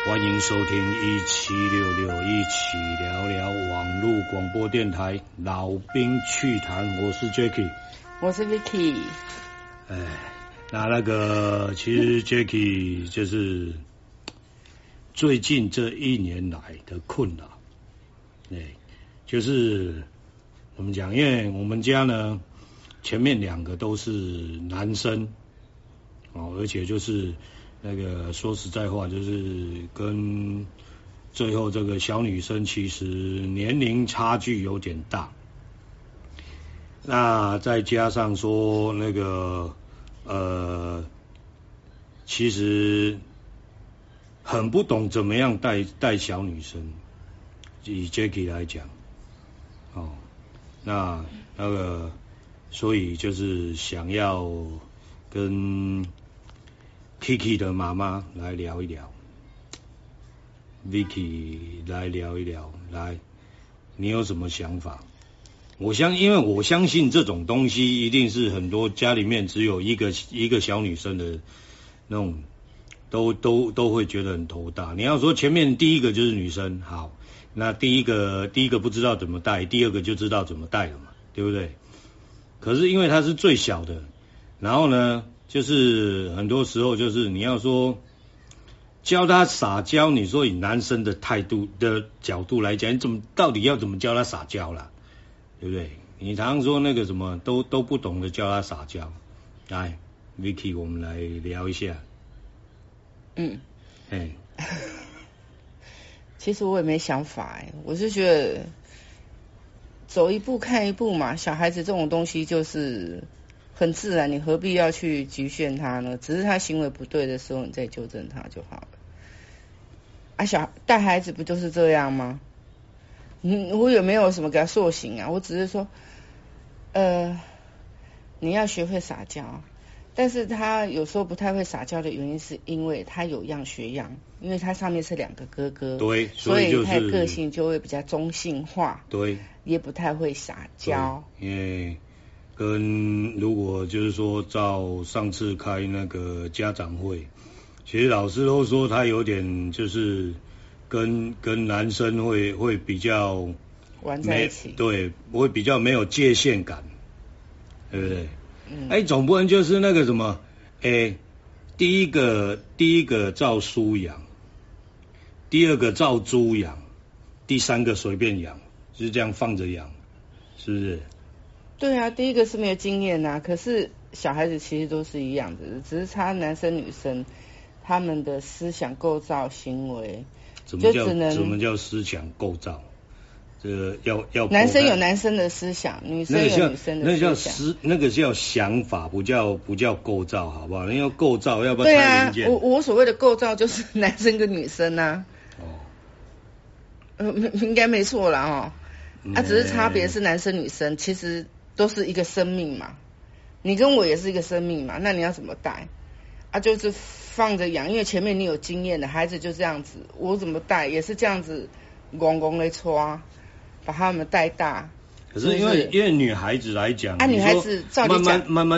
欢迎收听1766一起聊聊网络广播电台老兵趣谈，我是 Jacky， 我是 Vicky。 那个其实 Jacky 就是最近这一年来的困扰，就是怎么讲？因为我们家呢，前面两个都是男生，而且就是那个说实在话，就是跟最后这个小女生其实年龄差距有点大。那再加上说那个其实很不懂怎么样带小女生，以 Jacky 来讲，那个所以就是想要跟 Kiki 的妈妈来聊一聊 ，Vicky 来聊一聊，来，你有什么想法？因为我相信这种东西一定是很多家里面只有一个小女生的那种，都会觉得很头大。你要说前面第一个就是女生，好，那第一个不知道怎么带，第二个就知道怎么带了嘛，对不对？可是因为她是最小的，然后呢，就是很多时候就是你要说教她撒娇，你说以男生的态度的角度来讲，你到底要怎么教她撒娇啦？对不对？你常常说那个什么都不懂得教她撒娇。来 ，Vicky， 我们来聊一下。 其实我也没想法我是觉得走一步看一步嘛。小孩子这种东西就是很自然，你何必要去局限他呢？只是他行为不对的时候，你再纠正他就好了。带孩子不就是这样吗？我也没有什么给他塑形啊，我只是说，你要学会撒娇。但是他有时候不太会撒娇的原因，是因为他有样学样，因为他上面是两个哥哥， 对， 所以他的个性就会比较中性化， 对， 也不太会撒娇。 因为如果就是说照上次开那个家长会，其实老师都说他有点就是跟男生会比较玩在一起， 对，会比较没有界限感，对不对？总不能就是那个什么，第一个照书养，第二个照猪养，第三个随便养，就是这样放着养，是不是？ 对啊，第一个是没有经验啊，可是小孩子其实都是一样的，只是差男生女生他们的思想构造行为， 什么叫思想构造？这个要男生有男生的思想，女生有女生的思想， 那个叫想法，不叫构造，好不好？那要构造，要不要拆零件？ 对啊，我所谓的构造就是男生跟女生啊。应该没错啦只是差别是男生女生，其实都是一个生命嘛。你跟我也是一个生命嘛，那你要怎么带就是放着养，因为前面你有经验的孩子就这样子，我怎么带也是这样子，公公的抓。把他们带大， 可是因为女孩子来讲， 女孩子照理讲， 慢慢